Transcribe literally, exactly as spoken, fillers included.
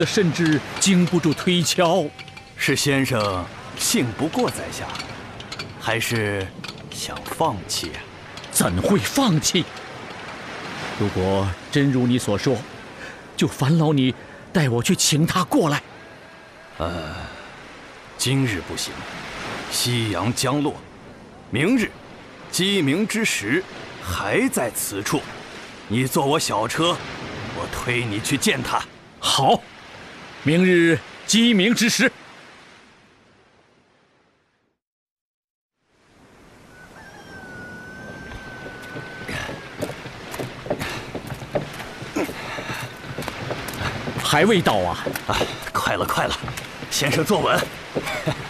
甚至经不住推敲。 是先生信不过在下，还是想放弃啊？ 怎会放弃？如果真如你所说，就烦劳你带我去请他过来。 呃，今日不行，夕阳将落，明日鸡鸣之时还在此处。你坐我小车，我推你去见他。 好，明日鸡鸣之时。还未到啊！ 啊，快了，快了，先生坐稳。